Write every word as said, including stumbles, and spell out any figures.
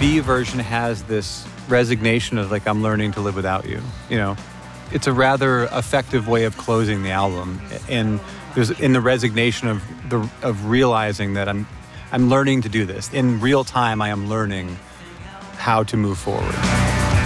B version has this resignation of like, I'm learning to live without you, you know. It's a rather effective way of closing the album. And there's in the resignation of the of realizing that I'm I'm learning to do this. In real time, I am learning how to move forward.